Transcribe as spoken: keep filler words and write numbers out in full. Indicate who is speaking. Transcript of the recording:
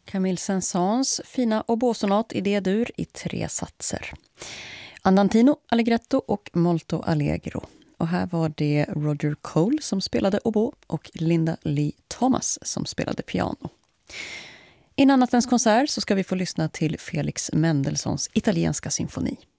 Speaker 1: Camille Saint-Saëns fina oboesonat i D-dur i tre satser. Andantino, allegretto och molto allegro. Och här var det Roger Cole som spelade oboe och Linda Lee Thomas som spelade piano. I nattens konsert så ska vi få lyssna till Felix Mendelssohns italienska symfoni.